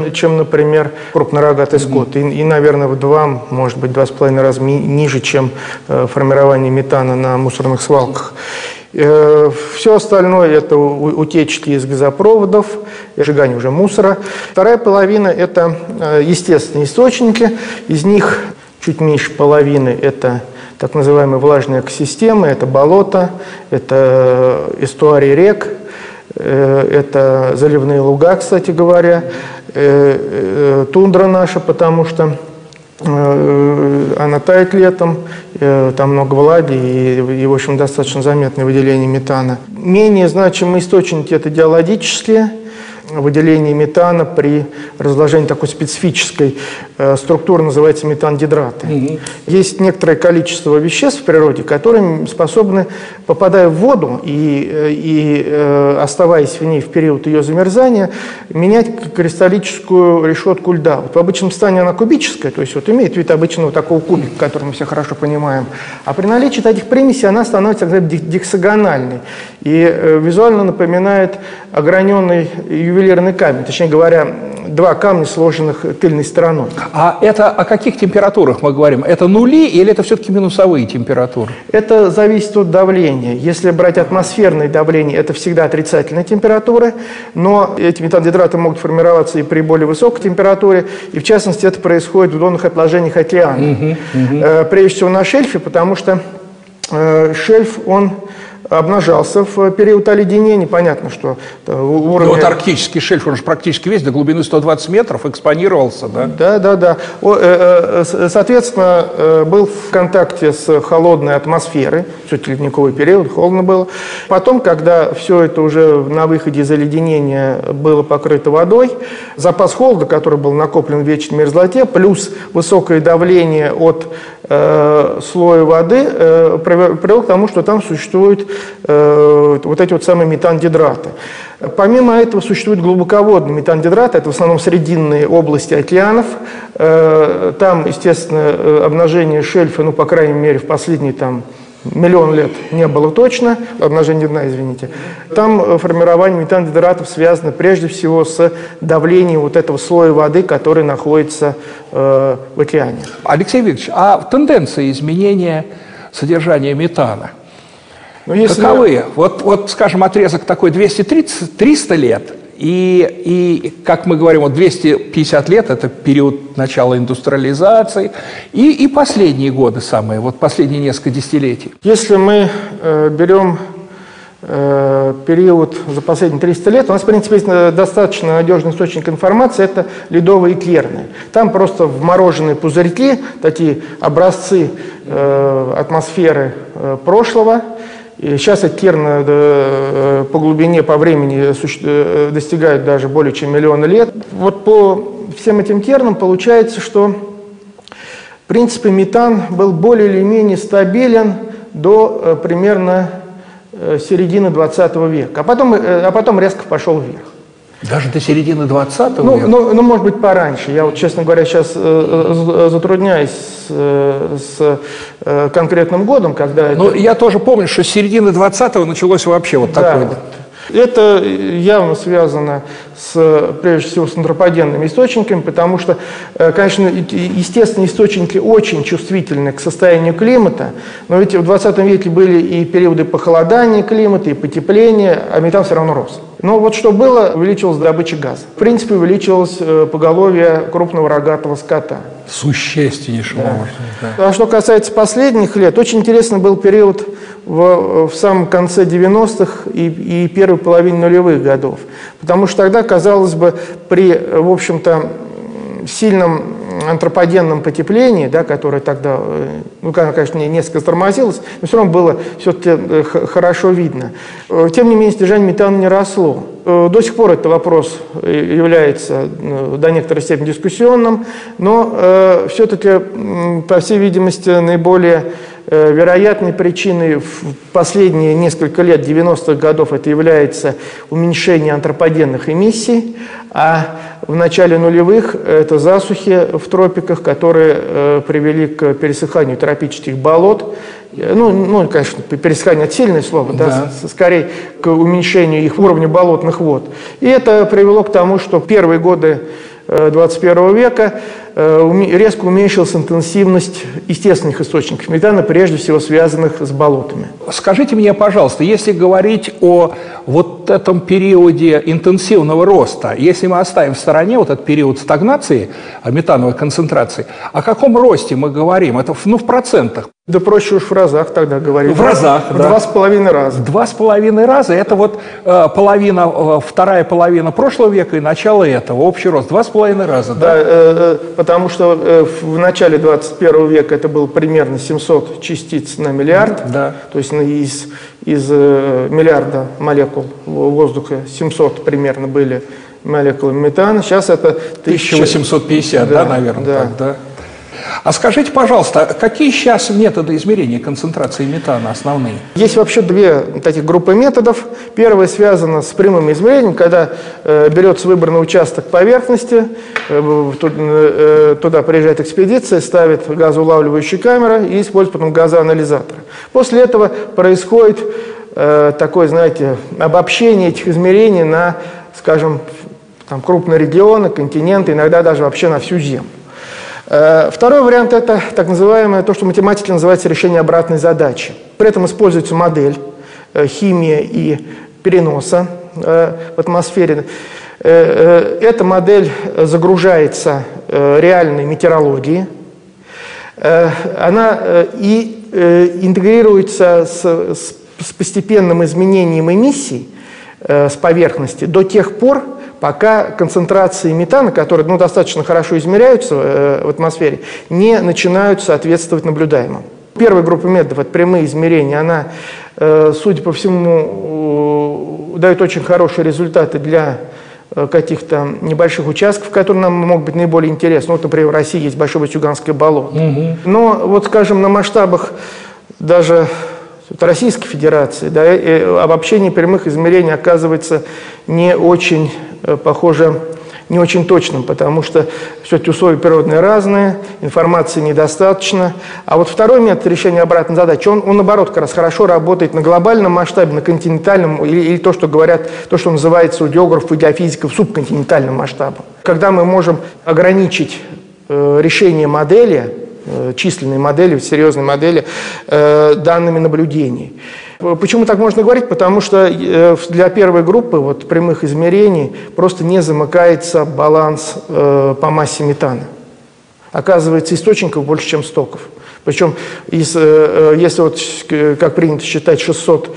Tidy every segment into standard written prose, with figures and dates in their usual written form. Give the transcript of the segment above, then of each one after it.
чем, например, крупнорогатый скот. И, наверное, в 2, может быть, 2,5 раза ниже, чем формирование метана на мусорных свалках. Все остальное – это утечки из газопроводов, сжигание уже мусора. Вторая половина – это естественные источники. Из них чуть меньше половины – это так называемые влажные экосистемы, это болота, это эстуарии рек, это заливные луга, кстати говоря, тундра наша, потому что она тает летом, там много влаги и, в общем, достаточно заметное выделение метана. Менее значимые источники – это геологические. Выделение метана при разложении такой специфической структуры называется метангидраты. Есть некоторое количество веществ в природе, которые способны, попадая в воду и оставаясь в ней в период ее замерзания, менять кристаллическую решетку льда. Вот в обычном состоянии она кубическая, то есть вот имеет вид обычного такого кубика, который мы все хорошо понимаем. А при наличии таких примесей она становится гексагональной и визуально напоминает ограненный ювелирный камень, точнее говоря, 2 камня, сложенных тыльной стороной. А это о каких температурах мы говорим? Это нули или это все-таки минусовые температуры? Это зависит от давления. Если брать атмосферное давление, это всегда отрицательные температуры, но эти метангидраты могут формироваться и при более высокой температуре, и в частности это происходит в донных отложениях океана. Прежде всего на шельфе, потому что шельф, он обнажался в период оледенения. Понятно, что уровень... Вот арктический шельф, он же практически весь до глубины 120 метров экспонировался, да? Да. Соответственно, был в контакте с холодной атмосферой, все-таки ледниковый период, холодно было. Потом, когда все это уже на выходе из оледенения было покрыто водой, запас холода, который был накоплен в вечной мерзлоте, плюс высокое давление от слоя воды привел к тому, что там существуют вот эти вот самые метангидраты. Помимо этого существуют глубоководные метангидраты, это в основном срединные области океанов. Там, естественно, обнажение шельфа, ну, по крайней мере, в последние там миллион лет не было точно, обнажение дна, извините. Там формирование метангидратов связано прежде всего с давлением вот этого слоя воды, который находится в океане. Алексей Викторович, а тенденции изменения содержания метана каковы? Вот, скажем, отрезок такой 230-300 лет, и, как мы говорим, вот 250 лет – это период начала индустриализации, и последние годы самые, вот последние несколько десятилетий. Если мы берем период за последние 300 лет, у нас, в принципе, есть достаточно надежный источник информации – это ледовые керны. Там просто вмороженные пузырьки, такие образцы атмосферы прошлого. И сейчас эти керны по глубине, по времени достигают даже более чем миллиона лет. Вот по всем этим кернам получается, что в принципе метан был более или менее стабилен до примерно середины 20 века, а потом резко пошел вверх. Даже до середины 20 века? Ну, может быть, пораньше. Я вот, честно говоря, сейчас затрудняюсь с конкретным годом, когда... Ну, я тоже помню, что с середины 20-го началось вообще вот такое. Это явно связано прежде всего с антропогенными источниками, потому что, конечно, естественные источники очень чувствительны к состоянию климата, но ведь в 20 веке были и периоды похолодания климата, и потепления, а метан все равно рос. Но вот что было, увеличилась добыча газа. В принципе, увеличилось поголовье крупного рогатого скота. Существеннейшим образом. Да. А что касается последних лет, очень интересный был период в самом конце 90-х и первой половине нулевых годов. Потому что тогда, казалось бы, при, в общем-то, сильном антропогенном потеплении, да, которое тогда, ну, конечно, несколько тормозилось, но все равно было все-таки хорошо видно. Тем не менее, содержание метана не росло. До сих пор этот вопрос является до некоторой степени дискуссионным, но все-таки, по всей видимости, наиболее вероятной причиной в последние несколько лет, 90-х годов, это является уменьшение антропогенных эмиссий, а в начале нулевых это засухи в тропиках, которые привели к пересыханию тропических болот. Ну, конечно, пересыхание – это сильное слово, да, скорее к уменьшению их уровня болотных вод. И это привело к тому, что первые годы 21 века резко уменьшилась интенсивность естественных источников метана, прежде всего связанных с болотами. Скажите мне, пожалуйста, если говорить о вот этом периоде интенсивного роста, если мы оставим в стороне вот этот период стагнации метановой концентрации, о каком росте мы говорим? Это в процентах? Да проще уж в разах тогда говорить. В разах, да. 2,5 раза. 2,5 раза. Это вот вторая половина прошлого века и начало этого. Общий рост 2,5 раза. Да, потому что в начале 21 века это было примерно 700 частиц на миллиард. Да. То есть из миллиарда молекул воздуха 700 примерно были молекулы метана. Сейчас это 1850, да, наверное. Да. Так, да. А скажите, пожалуйста, какие сейчас методы измерения концентрации метана основные? Есть вообще две таких группы методов. Первая связана с прямым измерением, когда берется выбранный участок поверхности, туда приезжает экспедиция, ставит газоулавливающие камеры и использует потом газоанализатор. После этого происходит такое, знаете, обобщение этих измерений на, скажем, там, крупные регионы, континенты, иногда даже вообще на всю Землю. Второй вариант – это так называемое, то, что математики называется решение обратной задачи. При этом используется модель химии и переноса в атмосфере. Эта модель загружается реальной метеорологией. Она интегрируется с постепенным изменением эмиссий с поверхности до тех пор, пока концентрации метана, которые достаточно хорошо измеряются в атмосфере, не начинают соответствовать наблюдаемым. Первая группа методов – это прямые измерения. Она, судя по всему, дает очень хорошие результаты для каких-то небольших участков, которые нам могут быть наиболее интересны. Вот, например, в России есть Большое Вачуганское болото. Но, вот, скажем, на масштабах даже Российской Федерации, да, обобщение прямых измерений оказывается не очень, похоже, не очень точным, потому что все-таки условия природные разные, информации недостаточно. А вот второй метод решения обратной задачи, он наоборот как раз хорошо работает на глобальном масштабе, на континентальном, или то, что говорят, то, что называется у географов и геофизиков субконтинентальным масштабом. Когда мы можем ограничить решение модели, численной модели, серьезной модели, данными наблюдений. Почему так можно говорить? Потому что для первой группы вот, прямых измерений просто не замыкается баланс по массе метана. Оказывается, источников больше, чем стоков. Причем, если вот, как принято считать, 600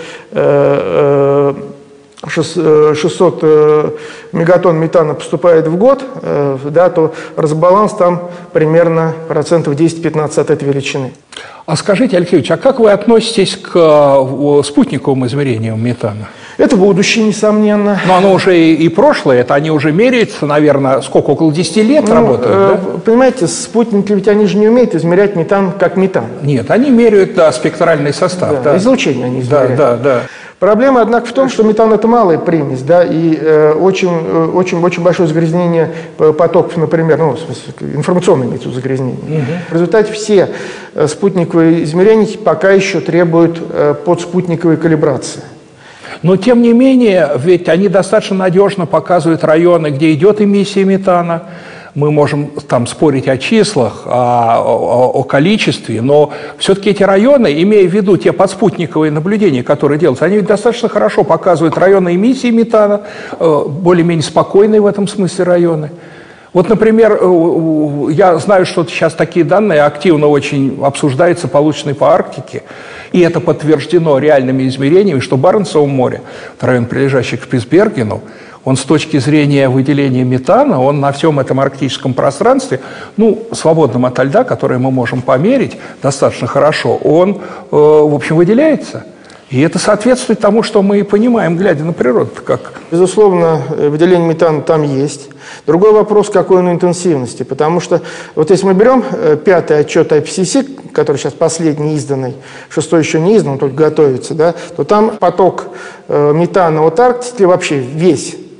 мегатонн метана поступает в год, да, то разбаланс там примерно 10-15% от этой величины. А скажите, Алексей Ильич, а как вы относитесь к спутниковым измерениям метана? Это будущее, несомненно. Но оно уже и прошлое, это они уже меряются, наверное, сколько, около 10 лет работают, да? Понимаете, спутники ведь они же не умеют измерять метан как метан. Нет, они меряют, да, спектральный состав. Да, да. Излучение они измеряют. Да, да, да. Проблема, однако, в том, что метан – это малая примесь, да, и очень большое загрязнение потоков, например, в смысле, информационное имеется загрязнение. В результате все спутниковые измерения пока еще требуют подспутниковой калибрации. Но, тем не менее, ведь они достаточно надежно показывают районы, где идет эмиссия метана. Мы можем там спорить о числах, о количестве, но все-таки эти районы, имея в виду те подспутниковые наблюдения, которые делаются, они ведь достаточно хорошо показывают районы эмиссии метана, более-менее спокойные в этом смысле районы. Вот, например, я знаю, что сейчас такие данные активно очень обсуждаются, полученные по Арктике, и это подтверждено реальными измерениями, что Баренцево море, район, прилежащий к Шпицбергену, он с точки зрения выделения метана, он на всем этом арктическом пространстве, свободном от льда, которое мы можем померить достаточно хорошо, он, в общем, выделяется. И это соответствует тому, что мы понимаем, глядя на природу. Как. Безусловно, выделение метана там есть. Другой вопрос, какой он интенсивности. Потому что, вот если мы берем 5-й отчет IPCC, который сейчас последний изданный, 6-й еще не издан, он только готовится, да, то там поток метана от Арктики, вообще весь,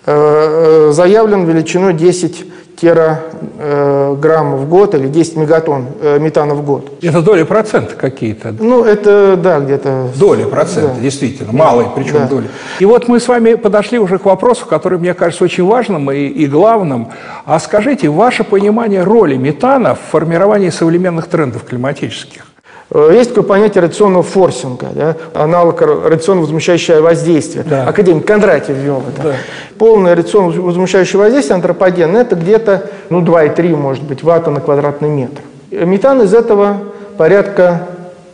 заявлен величиной 10 тераграмм в год или 10 мегатонн метана в год. Это доли процента какие-то? Ну, это, да, где-то... Доли процента, да. действительно, малые, причем да. доли. И вот мы с вами подошли уже к вопросу, который, мне кажется, очень важным и главным. А скажите, ваше понимание роли метана в формировании современных трендов климатических? Есть такое понятие радиационного форсинга, да? Аналог радиационно возмущающего воздействия. Да. Академик Кондратьев ввел это. Да. Полное радиационно возмущающее воздействие антропогенное – это где-то 2,3, может быть, ватта на квадратный метр. Метан из этого порядка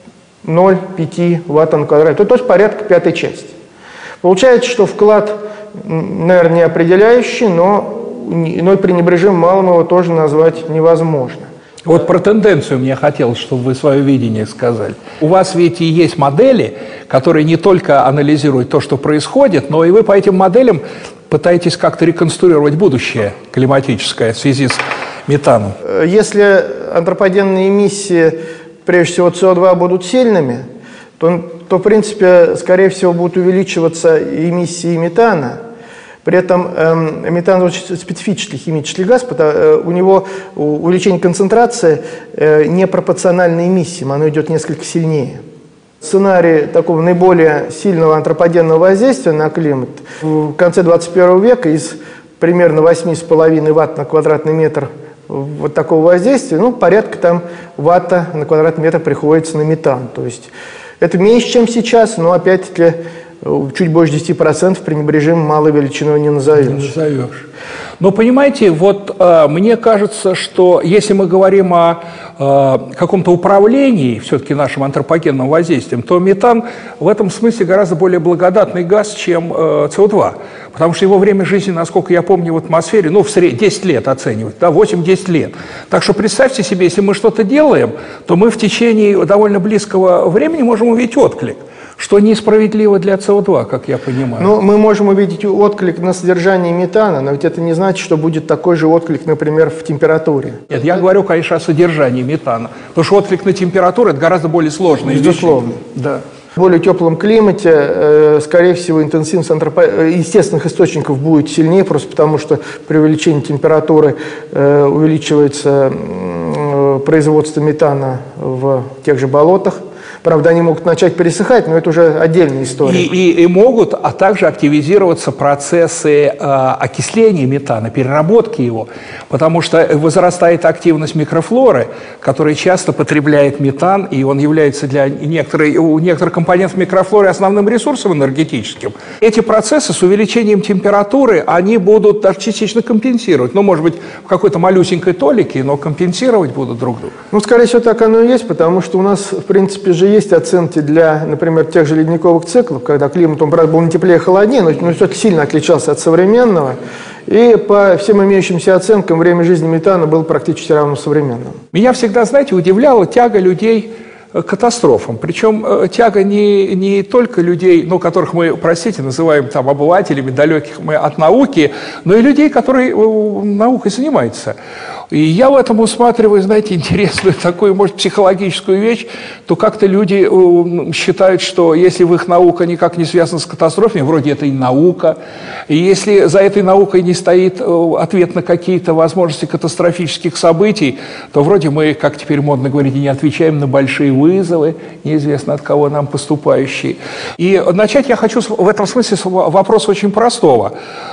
0,5 ватта на квадратный метр, то есть порядка пятой части. Получается, что вклад, наверное, не определяющий, но пренебрежим малым его тоже назвать невозможно. Вот про тенденцию мне хотелось, чтобы вы свое видение сказали. У вас ведь и есть модели, которые не только анализируют то, что происходит, но и вы по этим моделям пытаетесь как-то реконструировать будущее климатическое в связи с метаном. Если антропогенные эмиссии, прежде всего СО2, будут сильными, то в принципе, скорее всего, будут увеличиваться эмиссии метана. При этом метан очень специфический химический газ, у него увеличение концентрации непропорционально эмиссиям, оно идет несколько сильнее. Сценарий такого наиболее сильного антропогенного воздействия на климат в конце 21 века из примерно 8,5 ватт на квадратный метр вот такого воздействия, порядка там ватта на квадратный метр приходится на метан. То есть это меньше, чем сейчас, но опять-таки чуть больше 10% пренебрежим малой величиной не назовешь. Не назовешь. Но понимаете, вот мне кажется, что если мы говорим о каком-то управлении все-таки нашим антропогенным воздействием, то метан в этом смысле гораздо более благодатный газ, чем СО2. Потому что его время жизни, насколько я помню, в атмосфере, в среднем 10 лет оценивают, да, 8-10 лет. Так что представьте себе, если мы что-то делаем, то мы в течение довольно близкого времени можем увидеть отклик. Что несправедливо для СО2, как я понимаю. Мы можем увидеть отклик на содержание метана, но ведь это не значит, что будет такой же отклик, например, в температуре. Нет, я говорю, конечно, о содержании метана. Потому что отклик на температуру – это гораздо более сложная вещь. Безусловно. Да. В более теплом климате, скорее всего, интенсивность естественных источников будет сильнее, просто потому что при увеличении температуры увеличивается производство метана в тех же болотах. Правда, они могут начать пересыхать, но это уже отдельная история. И могут, а также активизироваться процессы окисления метана, переработки его, потому что возрастает активность микрофлоры, которая часто потребляет метан, и он является у некоторых компонентов микрофлоры основным ресурсом энергетическим. Эти процессы с увеличением температуры, они будут даже частично компенсировать, может быть, в какой-то малюсенькой толике, но компенсировать будут друг друга. Скорее всего, так оно и есть, потому что у нас, в принципе, же есть оценки для, например, тех же ледниковых циклов, когда климат, он, правда, был не теплее, а холоднее, но все-таки сильно отличался от современного. И по всем имеющимся оценкам время жизни метана было практически равно современному. Меня всегда, знаете, удивляла тяга людей к катастрофам. Причем тяга не только людей, которых мы, простите, называем там обывателями, далеких мы от науки, но и людей, которые наукой занимаются. И я в этом усматриваю, знаете, интересную такую, может, психологическую вещь, то как-то люди считают, что если в их наука никак не связана с катастрофами, вроде это и наука, и если за этой наукой не стоит ответ на какие-то возможности катастрофических событий, то вроде мы, как теперь модно говорить, не отвечаем на большие вызовы, неизвестно от кого нам поступающие. И начать я хочу в этом смысле с вопроса очень простого.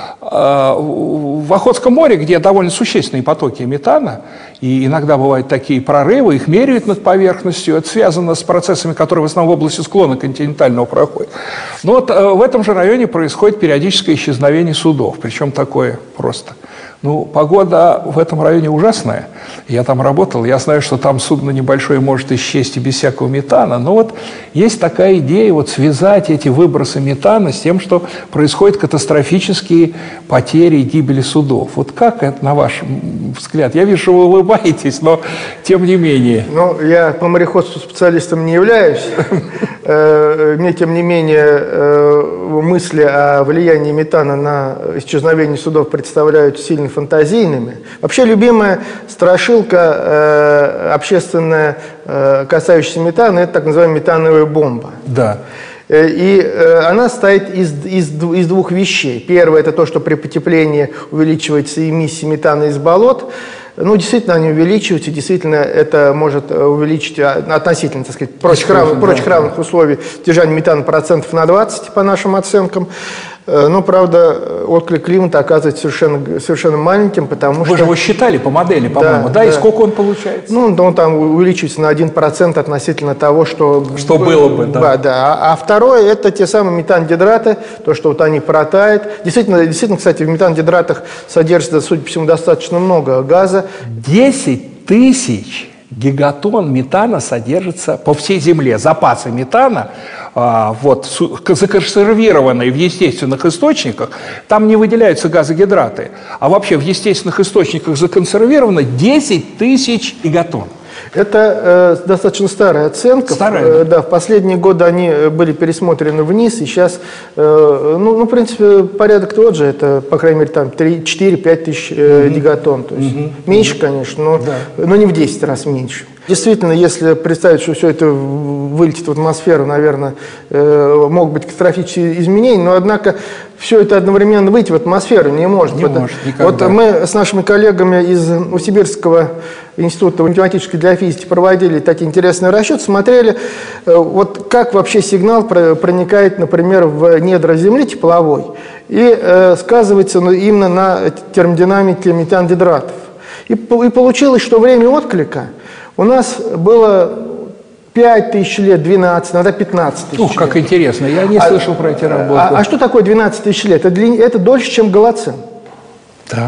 В Охотском море, где довольно существенные потоки метана, и иногда бывают такие прорывы, их меряют над поверхностью, это связано с процессами, которые в основном в области склона континентального проходят. Но в этом же районе происходит периодическое исчезновение судов, причем такое просто. Погода в этом районе ужасная. Я там работал, я знаю, что там судно небольшое может исчезнуть и без всякого метана. Но есть такая идея связать эти выбросы метана с тем, что происходят катастрофические потери и гибели судов. Как это, на ваш взгляд? Я вижу, что вы улыбаетесь, но тем не менее. Я по мореходству специалистом не являюсь. Мне, тем не менее, мысли о влиянии метана на исчезновение судов представляют сильно фантазийными. Вообще, любимая страшилка общественная, касающаяся метана, это так называемая метановая бомба. Да. Она состоит из двух вещей. Первое – это то, что при потеплении увеличивается эмиссия метана из болот. Ну, действительно, они увеличиваются, действительно, это может увеличить относительно, так сказать, прочих равных условий содержание метана процентов на 20, по нашим оценкам. Но, правда, отклик климата оказывается совершенно маленьким, потому что... Вы же его считали по модели, по-моему, да? И сколько он получается? Ну, он там увеличивается на 1% относительно того, что было бы, да. Да. А второе – это те самые метангидраты, то, что вот они протают. Действительно, кстати, в метангидратах содержится, судя по всему, достаточно много газа. 10 тысяч гигатонн метана содержится по всей Земле. Запасы метана, законсервированные в естественных источниках, там не выделяются газогидраты. А вообще в естественных источниках законсервировано 10 тысяч гигатонн. Это достаточно старая оценка. Старая? Да, в последние годы они были пересмотрены вниз, и сейчас, в принципе, порядок тот же, это, по крайней мере, там 4-5 тысяч гигатонн. То есть меньше, конечно, но не в 10 раз меньше. Действительно, если представить, что все это вылетит в атмосферу, наверное, могут быть катастрофические изменения, но, однако, все это одновременно выйти в атмосферу не может. Не может никогда. Вот мы с нашими коллегами из Новосибирского института математической геофизики проводили такие интересные расчеты, смотрели, вот как вообще сигнал проникает, например, в недра Земли тепловой и сказывается именно на термодинамике метангидратов. И получилось, что время отклика у нас было 5 тысяч лет, 12, иногда 15 тысяч лет. Как интересно, я не слышал про эти работы. А что такое 12 тысяч лет? Это дольше, чем голоцен. Да.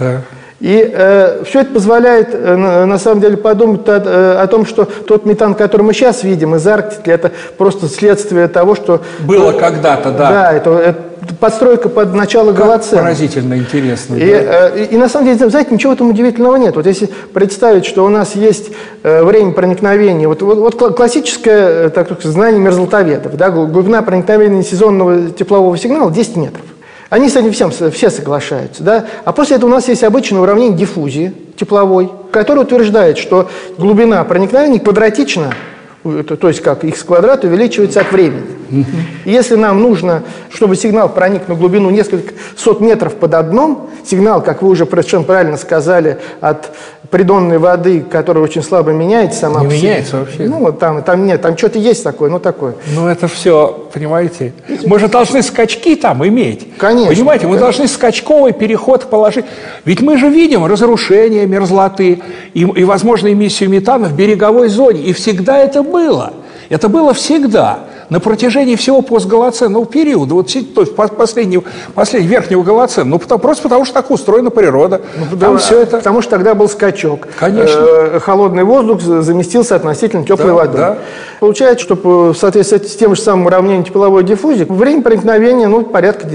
И все это позволяет, на самом деле, подумать о том, что тот метан, который мы сейчас видим из Арктики, это просто следствие того, что... Было когда-то, да. Да, это подстройка под начало голоцена. Поразительно интересно. И на самом деле, знаете, ничего в этом удивительного нет. Вот если представить, что у нас есть время проникновения, вот классическое, так сказать, знание мерзлотоведов, да, глубина проникновения сезонного теплового сигнала 10 метров. Они с этим все соглашаются. Да? А после этого у нас есть обычное уравнение диффузии тепловой, которое утверждает, что глубина проникновения квадратична, то есть как х квадрат увеличивается от времени. И если нам нужно, чтобы сигнал проник на глубину несколько сот метров под дном, сигнал, как вы уже совершенно правильно сказали, от придонной воды, которая очень слабо меняется сама по себе. Не меняется вообще? Ну, там нет, там что-то есть такое, такое. Ну, это все, понимаете, мы же должны скачки там иметь. Конечно. Понимаете, мы должны скачковый переход положить. Ведь мы же видим разрушение мерзлоты и возможно, эмиссию метана в береговой зоне. И всегда это было. Это было всегда. На протяжении всего постголоценного периода, то есть последнего верхнего голоцена, просто потому что так устроена природа. Все это... Потому что тогда был скачок. Конечно. Холодный воздух заместился относительно теплой водой. Да. Получается, что в соответствии с тем же самым уравнением тепловой диффузии, время проникновения порядка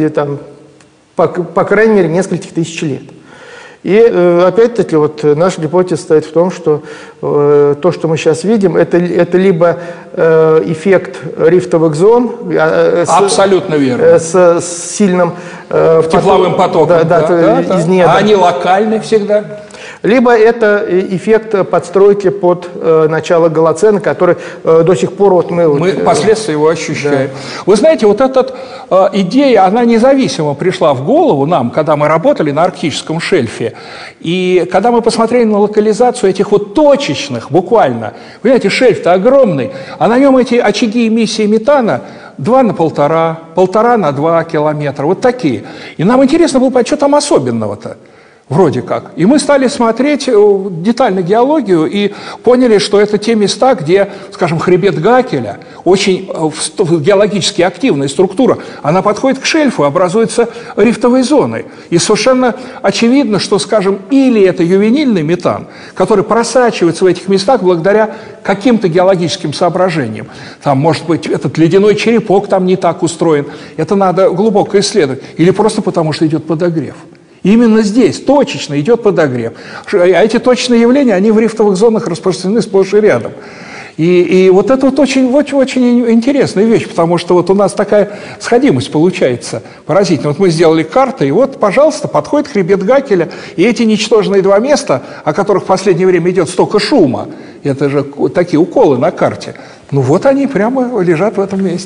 по крайней мере, нескольких тысяч лет. И опять-таки наша гипотеза стоит в том, что то, что мы сейчас видим, это либо эффект рифтовых зон. Абсолютно верно. С сильным тепловым потоком. Из недр. А они локальны всегда? Либо это эффект подстройки под начало голоцена, который до сих пор мы последствия его ощущаем. Да. Вы знаете, эта идея, она независимо пришла в голову нам, когда мы работали на арктическом шельфе. И когда мы посмотрели на локализацию этих точечных, буквально, вы знаете, шельф-то огромный, а на нем эти очаги эмиссии метана 2 на 1,5, 1,5 на 2 километра, вот такие. И нам интересно было понять, что там особенного-то. Вроде как. И мы стали смотреть детально геологию и поняли, что это те места, где, скажем, хребет Гакеля, очень геологически активная структура, она подходит к шельфу, образуется рифтовой зоной. И совершенно очевидно, что, скажем, или это ювенильный метан, который просачивается в этих местах благодаря каким-то геологическим соображениям. Там, может быть, этот ледяной черепок там не так устроен. Это надо глубоко исследовать. Или просто потому, что идет подогрев. Именно здесь точечно идет подогрев. А эти точечные явления, они в рифтовых зонах распространены сплошь и рядом. И это очень интересная вещь, потому что у нас такая сходимость получается поразительно. Мы сделали карты, и пожалуйста, подходит хребет Гакеля, и эти ничтожные 2 места, о которых в последнее время идет столько шума, это же такие уколы на карте, они прямо лежат в этом месте.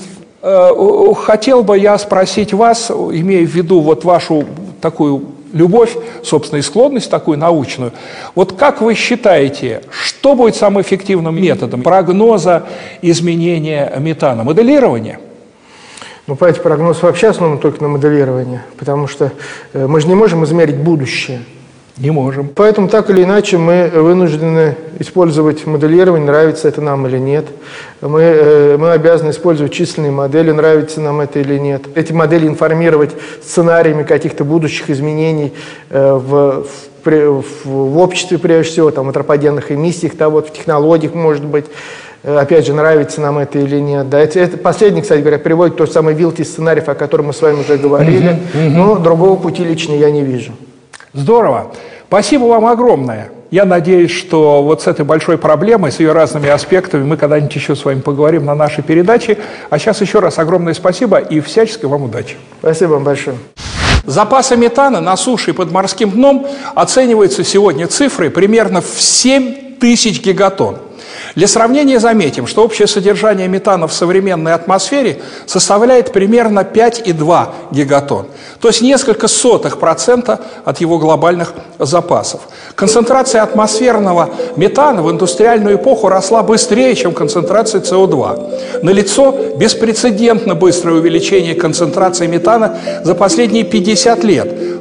Хотел бы я спросить вас, имея в виду вот вашу такую любовь, собственно, и склонность такую научную, вот как вы считаете, что будет самым эффективным методом прогноза изменения метана? Моделирование? Ну, понимаете, прогноз вообще основан только на моделировании, потому что мы же не можем измерить будущее. Не можем. Поэтому так или иначе мы вынуждены использовать моделирование, нравится это нам или нет. Мы обязаны использовать численные модели, нравится нам это или нет. Эти модели информировать сценариями каких-то будущих изменений в обществе, прежде всего, там, в антропогенных эмиссиях, да, вот, в технологиях, может быть. Опять же, нравится нам это или нет. Да, это последний, кстати говоря, приводит к той самой вилке сценариев, о котором мы с вами уже говорили. Но другого пути лично я не вижу. Здорово. Спасибо вам огромное. Я надеюсь, что вот с этой большой проблемой, с ее разными аспектами мы когда-нибудь еще с вами поговорим на нашей передаче. А сейчас еще раз огромное спасибо и всяческой вам удачи. Спасибо вам большое. Запасы метана на суше и под морским дном оцениваются сегодня цифрой примерно в 7 тысяч гигатонн. Для сравнения заметим, что общее содержание метана в современной атмосфере составляет примерно 5,2 гигатонн, то есть несколько сотых процента от его глобальных запасов. Концентрация атмосферного метана в индустриальную эпоху росла быстрее, чем концентрация СО2. Налицо беспрецедентно быстрое увеличение концентрации метана за последние 50 лет –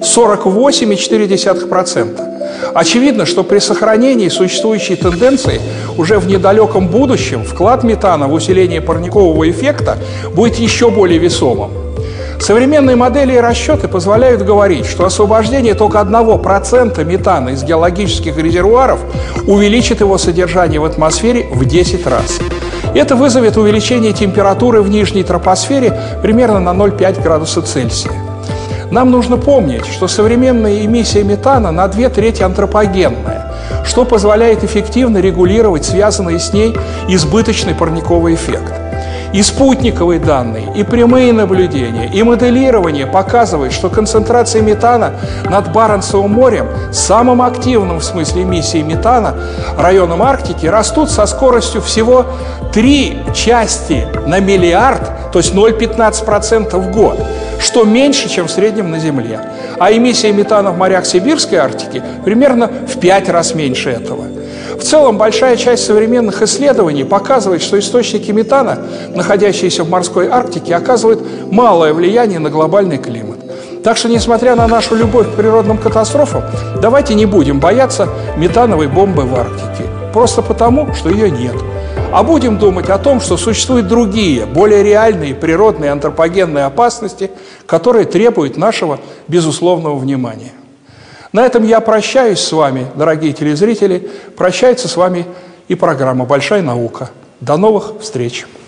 48,4%. Очевидно, что при сохранении существующей тенденции уже в недалеком будущем вклад метана в усиление парникового эффекта будет еще более весомым. Современные модели и расчеты позволяют говорить, что освобождение только 1% метана из геологических резервуаров увеличит его содержание в атмосфере в 10 раз. Это вызовет увеличение температуры в нижней тропосфере примерно на 0,5 градуса Цельсия. Нам нужно помнить, что современная эмиссия метана на 2/3 антропогенная, что позволяет эффективно регулировать связанный с ней избыточный парниковый эффект. И спутниковые данные, и прямые наблюдения, и моделирование показывают, что концентрация метана над Баренцевым морем, самым активным в смысле эмиссии метана, районом Арктики, растут со скоростью всего 3 части на миллиард, то есть 0,15% в год, что меньше, чем в среднем на Земле. А эмиссия метана в морях Сибирской Арктики примерно в 5 раз меньше этого. В целом, большая часть современных исследований показывает, что источники метана, находящиеся в морской Арктике, оказывают малое влияние на глобальный климат. Так что, несмотря на нашу любовь к природным катастрофам, давайте не будем бояться метановой бомбы в Арктике. Просто потому, что ее нет. А будем думать о том, что существуют другие, более реальные природные антропогенные опасности, которые требуют нашего безусловного внимания. На этом я прощаюсь с вами, дорогие телезрители. Прощается с вами и программа «Большая наука». До новых встреч!